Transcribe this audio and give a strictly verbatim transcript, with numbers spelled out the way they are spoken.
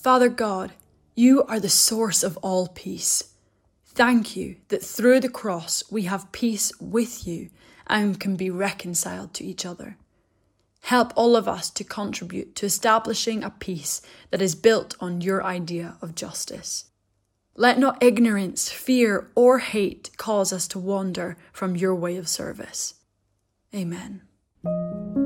Father God, you are the source of all peace. Thank you that through the cross we have peace with you and can be reconciled to each other. Help all of us to contribute to establishing a peace that is built on your idea of justice. Let not ignorance, fear, or hate cause us to wander from your way of service. Amen.